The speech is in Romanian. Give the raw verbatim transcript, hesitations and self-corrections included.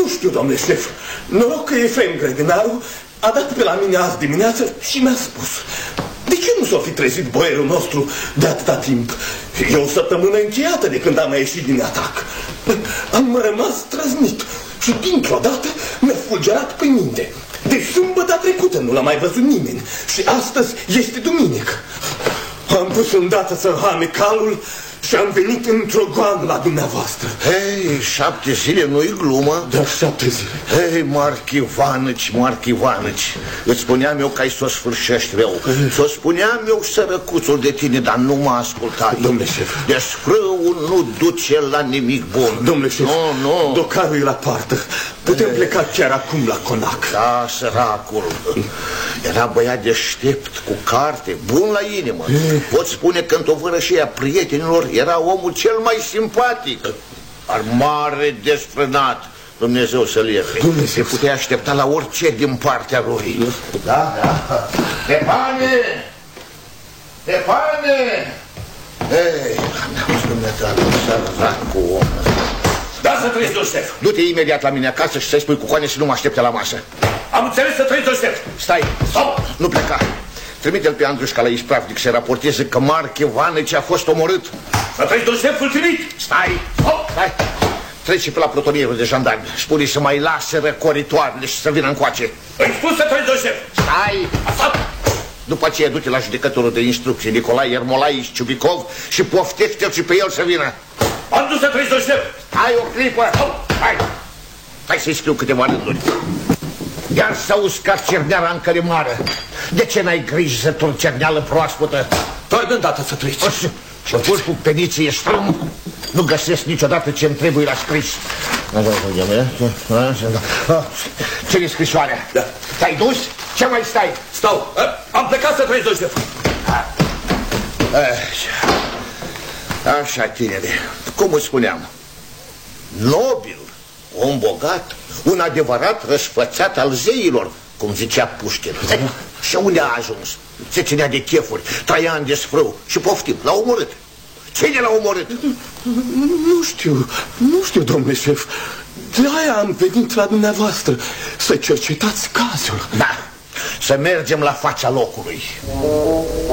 Nu știu, domnule șef. Noroc că Efrem grădinarul a dat pe la mine azi dimineață și mi-a spus: de ce nu s-o fi trezit boierul nostru de atâta timp? E o săptămână încheiată de când am mai ieșit din atac. Am rămas trăznit și dintr-o dată mi-a fulgerat pe minte. De sâmbătă trecută nu l-a mai văzut nimeni și astăzi este duminică. Am pus îndată să hame calul și am venit într-o goană la dumneavoastră. Hei, șapte zile nu-i glumă? Da, șapte zile. Hei, Marc Ivanici, Marc Ivanici, îți spuneam eu că ai să o sfârșești rău. Ți-o spuneam eu, sărăcuțul de tine, dar nu mă ascultai. Domnule șef, deci frâul nu duce la nimic bun. Domnule șef, nu, nu. Docarul e la poartă. Putem pleca chiar acum la conac. Da, săracul. Era băiat deștept, cu carte, bun la inimă. Pot spune că în tovărășia prietenilor era omul cel mai simpatic. Ar mare desfrânat. Dumnezeu să-l ierte. Se putea aștepta la orice din partea lui. Da, da. Stefane! Stefane! Ei, am spus dumneavoastră, săracul om. Da, să trăiți, domnul șef. Du-te imediat la mine acasă și să-i spui cu Coane să nu mă aștepte la masă. Am înțeles, să trăiți, domnul șef. Stai, stop, nu pleca. Trimite-l pe Andrușca la ispravnic să raporteze că Marc Ivanici a fost omorât. Să trăiți, domnul șef, îl trimit. Stai, stop, stai. Trece pe la plutonierul de jandarmi. Spune să mai lase răcoritoarele și să vină încoace. Îi spun să trăiți, domnul șef. Stai. Asta. După aceea du-te la judecătorul de instrucție Nicolae Ermolai Ciubicov și poftește-l și pe el să vină. Am dus să trăiți, domnul șef. Hai o clipă. Hai. Hai să-i scriu câteva rânduri. Iar să uscați cerneala în călimară. De ce n-ai grijă să turni cerneală proaspătă? Doar de îndată să treci. Și pus cu peniție strâm. Nu găsesc niciodată ce-mi trebuie la scris. Ce-i scrisoarea? Da. Te-ai dus? Ce mai stai? Stau. Am plecat să treci, domnul șef. Așa, tinere, cum îți spuneam, nobil, om bogat, un adevărat răsfățat al zeilor, cum zicea Pușkin. Și unde a ajuns? Se ținea de chefuri, trăia în desfrâu și poftim, l-a omorât. Cine l-a omorât? Nu știu, nu știu, domnule șef. De-aia am venit la dumneavoastră, să cercetați cazul. Da, să mergem la fața locului.